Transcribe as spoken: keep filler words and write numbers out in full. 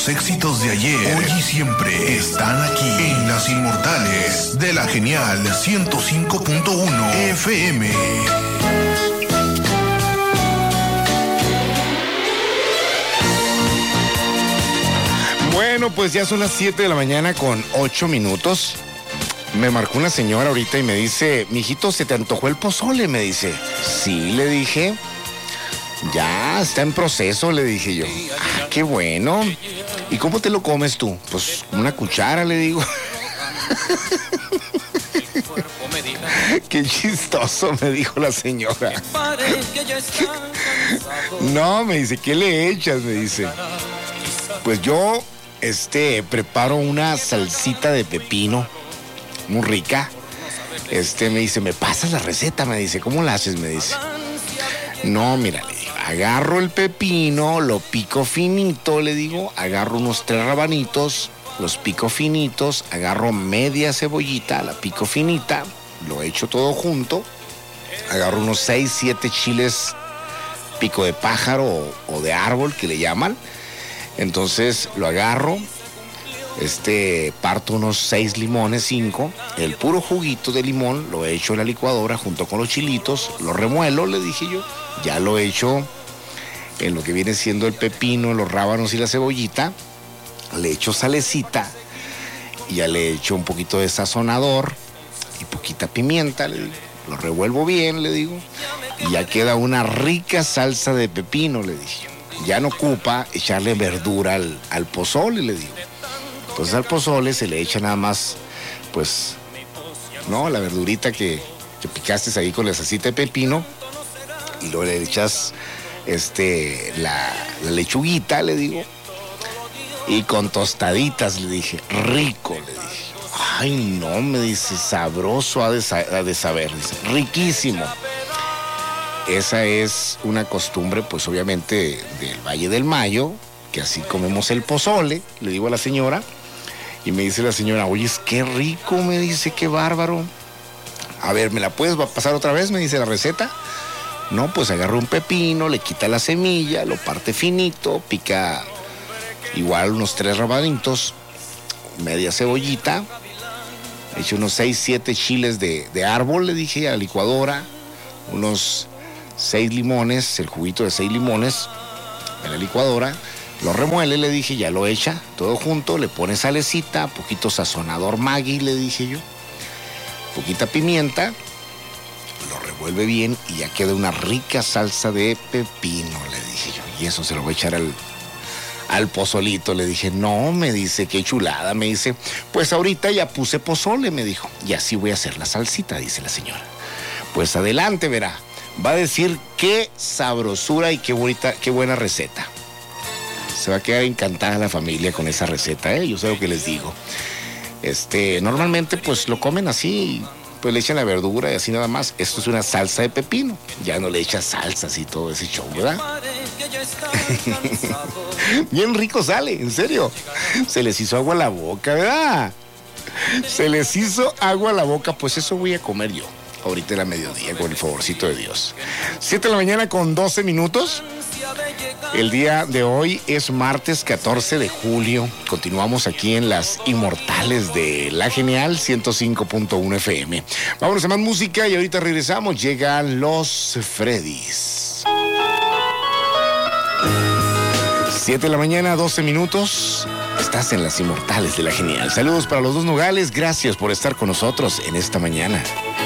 Los éxitos de ayer, hoy y siempre están aquí en Las Inmortales de la Genial ciento cinco punto uno F M. Bueno, pues ya son las siete de la mañana con ocho minutos. Me marcó una señora ahorita y me dice, mijito, ¿se te antojó el pozole? Me dice. Sí, le dije. Ya, está en proceso, le dije yo. Ah, qué bueno. ¿Y cómo te lo comes tú? Pues una cuchara, le digo. Qué chistoso, me dijo la señora. No, me dice, ¿qué le echas? Me dice. Pues yo, este, preparo una salsita de pepino muy rica. Este, me dice, ¿me pasas la receta? Me dice, ¿cómo la haces? Me dice. No, mira, le digo, agarro el pepino, lo pico finito, le digo, agarro unos tres rabanitos, los pico finitos, agarro media cebollita, la pico finita, lo echo todo junto, agarro unos seis, siete chiles pico de pájaro o, o de árbol que le llaman, entonces lo agarro, este, parto unos seis limones, cinco, el puro juguito de limón lo echo en la licuadora junto con los chilitos, lo remuelo, le dije yo, ya lo echo en lo que viene siendo el pepino, los rábanos y la cebollita, le echo salecita y ya le echo un poquito de sazonador y poquita pimienta, le digo, lo revuelvo bien, le digo, y ya queda una rica salsa de pepino, le dije. Ya no ocupa echarle verdura al, al pozole, le digo. Entonces al pozole se le echa nada más, pues, no, la verdurita que, que picaste ahí con la salsita de pepino y luego le echas este, la, la lechuguita, le digo, y con tostaditas, le dije, rico, le dije. Ay, no, me dice, sabroso ha de, ha de saber, dice, riquísimo. Esa es una costumbre, pues obviamente, del Valle del Mayo, que así comemos el pozole, le digo a la señora, y me dice la señora, oye, es qué rico, me dice, qué bárbaro. A ver, ¿me la puedes pasar otra vez? Me dice la receta. No, pues agarra un pepino, le quita la semilla, lo parte finito, pica igual unos tres rabanitos, media cebollita, echa unos seis, siete chiles de, de árbol, le dije, a la licuadora, unos seis limones, el juguito de seis limones en la licuadora, lo remuele, le dije, ya lo echa, todo junto, le pone salecita, poquito sazonador Maggi, le dije yo, poquita pimienta, lo revuelve bien y ya queda una rica salsa de pepino, le dije yo, y eso se lo voy a echar al, al pozolito, le dije, no, me dice, qué chulada, me dice, pues ahorita ya puse pozole, me dijo, y así voy a hacer la salsita, dice la señora. Pues adelante, verá, va a decir qué sabrosura y qué bonita, qué buena receta. Se va a quedar encantada la familia con esa receta, ¿eh? Yo sé lo que les digo. Este, normalmente pues lo comen así, pues le echan la verdura y así nada más. Esto es una salsa de pepino. Ya no le echas salsas y todo ese show, ¿verdad? Bien rico sale, en serio. Se les hizo agua a la boca, ¿verdad? Se les hizo agua a la boca, pues eso voy a comer yo. Ahorita a la mediodía, con el favorcito de Dios. siete de la mañana con doce minutos. El día de hoy es martes catorce de julio. Continuamos aquí en Las Inmortales de La Genial ciento cinco punto uno F M. Vámonos a más música y ahorita regresamos. Llegan los Freddys. siete de la mañana, doce minutos. Estás en Las Inmortales de La Genial. Saludos para los dos Nogales. Gracias por estar con nosotros en esta mañana.